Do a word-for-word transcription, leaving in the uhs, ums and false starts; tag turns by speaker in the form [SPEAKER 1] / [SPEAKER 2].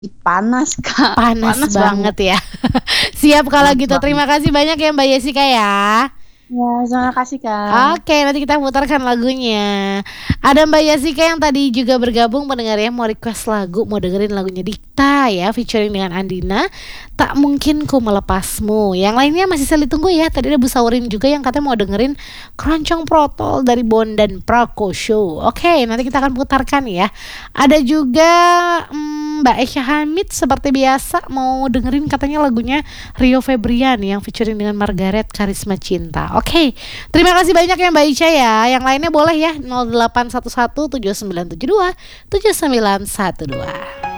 [SPEAKER 1] Ih, panas, Kak.
[SPEAKER 2] Panas
[SPEAKER 1] Panas banget.
[SPEAKER 2] banget ya. Siap kalau
[SPEAKER 1] Panas
[SPEAKER 2] gitu,
[SPEAKER 1] banget.
[SPEAKER 2] terima kasih banyak ya Mbak Yessika ya.
[SPEAKER 1] Iya, terima kasih, Kak.
[SPEAKER 2] Oke, nanti kita putarkan lagunya. Ada Mbak Yessika yang tadi juga bergabung pendengar ya, mau request lagu, mau dengerin lagunya Dikta ya, featuring dengan Andina, Tak Mungkin Ku Melepasmu. Yang lainnya masih saya ditunggu ya. Tadi ada Bu Saurin juga yang katanya mau dengerin Keroncong Protol dari Bondan Prakoso. Oke, nanti kita akan putarkan ya. Ada juga hmm, Mbak Esya Hamid seperti biasa mau dengerin katanya lagunya Rio Febrian yang featuring dengan Margaret Karisma Cinta. Oke, terima kasih banyak ya Mbak Isya ya. Yang lainnya boleh ya nol delapan satu satu tujuh sembilan tujuh dua tujuh sembilan satu dua.